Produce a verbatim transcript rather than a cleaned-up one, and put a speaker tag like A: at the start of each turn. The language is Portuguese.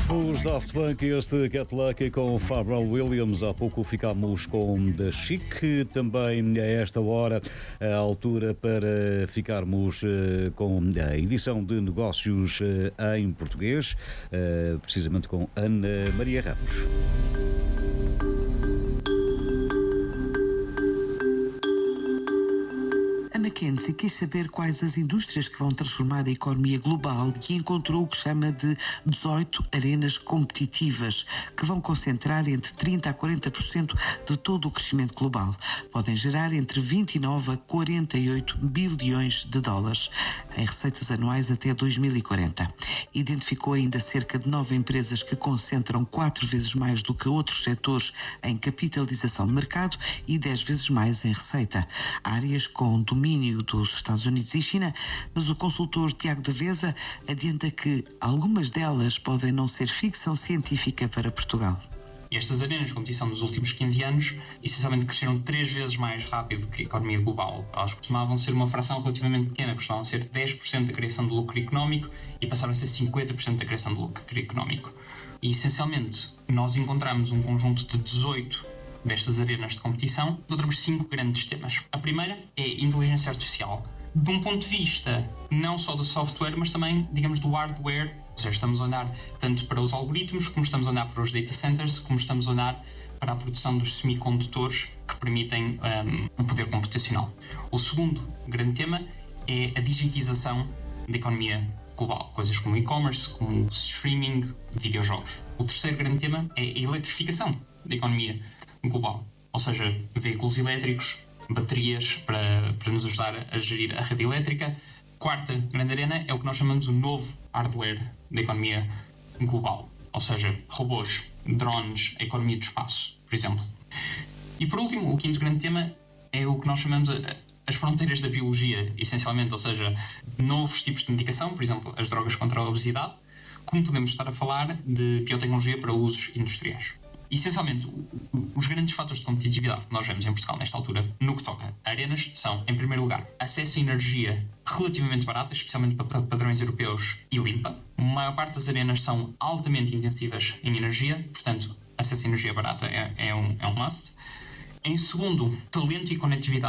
A: Os Daft Punk e este Get Lucky com Pharrell Williams. Há pouco ficámos com The Chic. Também a esta hora, a altura para ficarmos com a edição de negócios em português, precisamente com Ana Maria Ramos.
B: A McKinsey quis saber quais as indústrias que vão transformar a economia global e encontrou o que chama de dezoito arenas competitivas, que vão concentrar entre trinta a quarenta por cento de todo o crescimento global. Podem gerar entre vinte e nove a quarenta e oito bilhões de dólares em receitas anuais até dois mil e quarenta. Identificou ainda cerca de nove empresas que concentram quatro vezes mais do que outros setores em capitalização de mercado e dez vezes mais em receita. Áreas com domínio dos Estados Unidos e China, mas o consultor Tiago Devesa adianta que algumas delas podem não ser ficção científica para Portugal.
C: Estas arenas de competição nos últimos quinze anos essencialmente cresceram três vezes mais rápido que a economia global. Elas costumavam ser uma fração relativamente pequena, costumavam ser dez por cento da criação de lucro económico e passaram a ser cinquenta por cento da criação de lucro económico. E essencialmente nós encontramos um conjunto de dezoito destas arenas de competição, encontramos cinco grandes temas. A primeira é inteligência artificial, de um ponto de vista não só do software, mas também, digamos, do hardware. Ou seja, estamos a olhar tanto para os algoritmos, como estamos a olhar para os data centers, como estamos a olhar para a produção dos semicondutores que permitem um, o poder computacional. O segundo grande tema é a digitização da economia global, coisas como e-commerce, como streaming, videojogos. O terceiro grande tema é a eletrificação da economia global, ou seja, veículos elétricos, baterias para, para nos ajudar a gerir a rede elétrica. Quarta grande arena é o que nós chamamos o novo hardware da economia global, ou seja, robôs, drones, a economia do espaço, por exemplo. E por último, o quinto grande tema é o que nós chamamos a, as fronteiras da biologia, essencialmente, ou seja, novos tipos de medicação, por exemplo, as drogas contra a obesidade, como podemos estar a falar de biotecnologia para usos industriais. Essencialmente, os grandes fatores de competitividade que nós vemos em Portugal nesta altura, no que toca a arenas, são, em primeiro lugar, acesso a energia relativamente barata, especialmente para padrões europeus, e limpa. A maior parte das arenas são altamente intensivas em energia, portanto, acesso a energia barata é, é, um, é um must. Em segundo, talento e conectividade.